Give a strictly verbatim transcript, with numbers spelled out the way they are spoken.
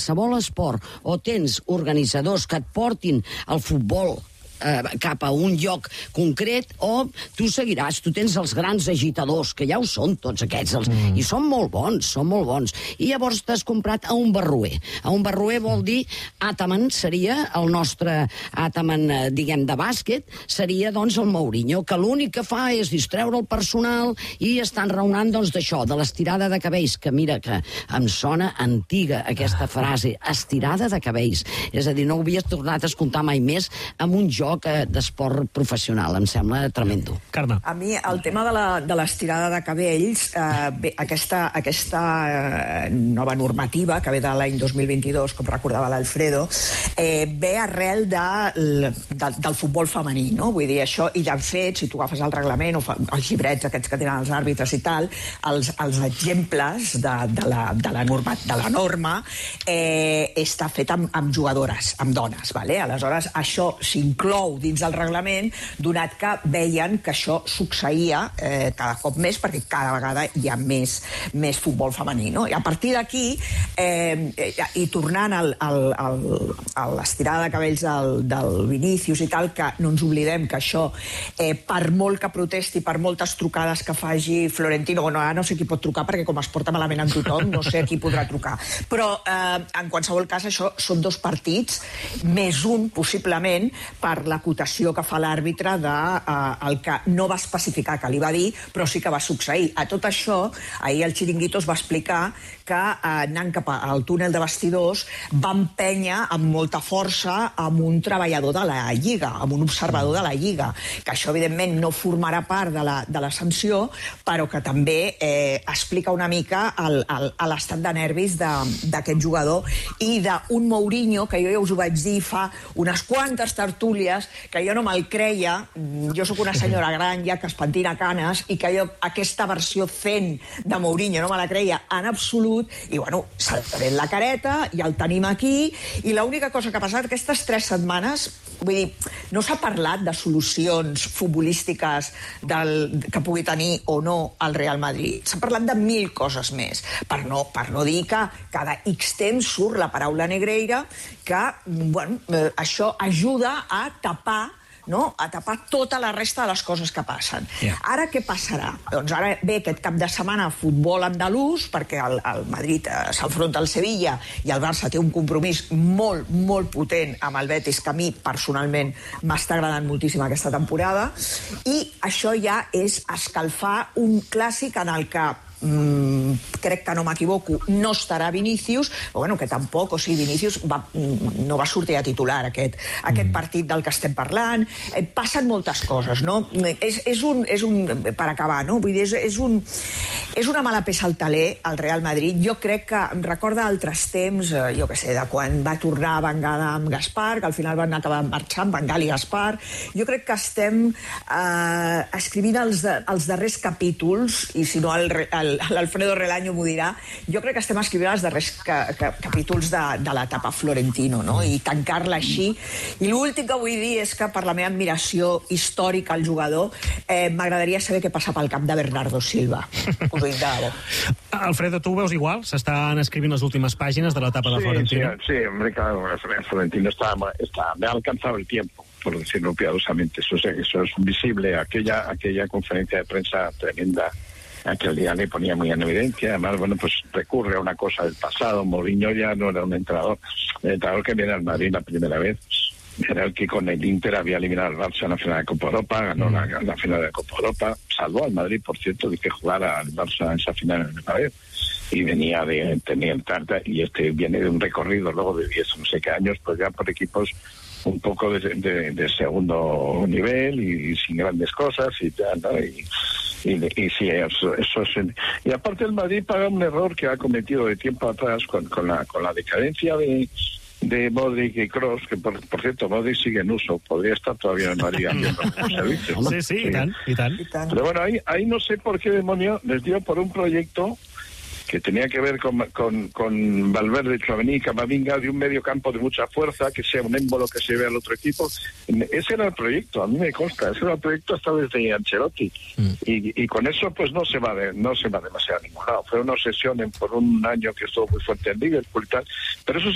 qualsevol esport o tens organitzadors que et portin el futbol Eh, cap a un lloc concret, o tu seguiràs, tu tens els grans agitadors, que ja ho són tots aquests, els, mm. i són molt bons, són molt bons. I llavors t'has comprat a un barroer. A un barroer vol dir, Ataman seria el nostre Ataman, eh, diguem, de bàsquet, seria, doncs, el Mourinho, que l'únic que fa és distreure el personal i estan raonant, doncs, d'això, de l'estirada de cabells, que mira, que em sona antiga aquesta frase, estirada de cabells. És a dir, no ho havia tornat a escoltar mai més amb un joc d'esport professional, em sembla tremendo. Carme. A mi el tema de la, de l'estirada de cabells, eh, bé, aquesta, aquesta eh, nova normativa que ve de l'any dos mil vint-i-dos, com recordava l'Alfredo, eh, ve arrel de, de, del futbol femení, no? Vull dir, això, i de fet, si tu agafes el reglament o fa, els llibrets aquests que tenen els àrbitres i tal, els, els exemples de, de, la, de, la norma, de la norma eh, està fet amb, amb jugadores, amb dones, vale? Aleshores, això s'inclou dins del reglament, donat que veien que això succeïa eh, cada cop més, perquè cada vegada hi ha més, més futbol femení, no? I a partir d'aquí, eh, i tornant al, al, al, a l'estirada de cabells del, del Vinícius i tal, que no ens oblidem que això, eh, per molt que protesti, per moltes trucades que faci Florentino, bueno, ara no sé qui pot trucar, perquè com es porta malament amb tothom, no sé a qui podrà trucar. Però, eh, en qualsevol cas, això són dos partits, més un, possiblement, per l'acotació que fa l'àrbitre de eh, el que no va especificar que li va dir, però sí que va succeir. A tot això, ahir el Chiringuito es va explicar que eh, anant cap al túnel de vestidors va empènyer amb molta força amb un treballador de la Lliga, amb un observador de la Lliga, que això evidentment no formarà part de la, de la sanció, però que també eh, explica una mica el, el, l'estat de nervis d'aquest jugador i d'un Mourinho, que jo ja us ho vaig dir fa unes quantes tertúlies, que jo no me'l creia, jo sóc una senyora gran ja que es pentina canes, i que jo aquesta versió fent de Mourinho no me la creia en absolut, i bueno, s'ha tret la careta, ja el tenim aquí, i l'única cosa que ha passat aquestes tres setmanes, vull dir, no s'ha parlat de solucions futbolístiques del, que pugui tenir o no el Real Madrid, s'ha parlat de mil coses més, per no, per no dir que cada X temps surt la paraula Negreira, que, bueno, eh, això ajuda a tapar, no? A tapar tota la resta de les coses que passen. Yeah. Ara què passarà? Doncs ara ve aquest cap de setmana futbol andalús, perquè el, el Madrid eh, s'enfronta al Sevilla i el Barça té un compromís molt, molt potent amb el Betis, que a mi personalment m'està agradant moltíssim aquesta temporada, i això ja és escalfar un clàssic en el que Mm, crec que no m'equivoco, no estarà Vinícius, però bueno, que tampoc, o sigui, Vinícius va, no va sortir a titular aquest, aquest partit del que estem parlant. Eh, passen moltes coses, no? És, és, un, és un, per acabar, no? Vull dir, és, és, un, és una mala peça al taler, el Real Madrid. Jo crec que em recorda altres temps, eh, jo què sé, de quan va tornar a Van amb Gaspar, que al final van acabar marxant, Van Gaal i Gaspar. Jo crec que estem eh, escrivint els, de, els darrers capítols, i si no el, el l'Alfredo Relaño m'ho dirà, jo crec que estem escrivint els darrers ca, ca, capítols de, de l'etapa Florentino, no? I tancar-la així. I l'últim que vull dir és que, per la meva admiració històrica al jugador, eh, m'agradaria saber què passa pel cap de Bernardo Silva. Us ho dic de debò. Alfredo, tu ho veus igual? S'estan escrivint les últimes pàgines de l'etapa de Florentino? Sí, sí, hombre, claro, Florentino está, está, me ha alcanzado el tiempo, por decirlo piadosamente. Eso, eso es visible. Aquella, aquella conferencia de prensa tremenda, aquel día le ponía muy en evidencia. Además, bueno, pues recurre a una cosa del pasado. Mourinho ya no era un entrenador, el entrenador que viene al Madrid la primera vez. Era el que con el Inter había eliminado al Barça en la final de Copa Europa, ganó la, la final de Copa Europa, salvó al Madrid, por cierto, de que jugara al Barça en esa final en el y venía de tener tanta, y este viene de un recorrido luego de diez o no sé qué años, pues ya por equipos un poco de, de, de segundo nivel y, y sin grandes cosas y tal, ¿no? Y, y, y sí, eso, eso es... Y aparte el Madrid paga un error que ha cometido de tiempo atrás con, con, la, con la decadencia de... de Modric y Kroos, que por, por cierto Modric sigue en uso, podría estar todavía en Madrid haciendo un servicio, ¿no? Sí, sí, sí. Y tal, y tal. Pero bueno, ahí, ahí no sé por qué demonio les dio por un proyecto que tenía que ver con, con, con Valverde, Tchouaméni, Camavinga, de un medio campo de mucha fuerza, que sea un émbolo que se vea al otro equipo. Ese era el proyecto, a mí me consta, ese era el proyecto hasta desde Ancelotti. Mm. Y, y con eso pues no se va de, no se va demasiado a ningún lado. Fue una obsesión en, por un año que estuvo muy fuerte en Liverpool y tal, pero eso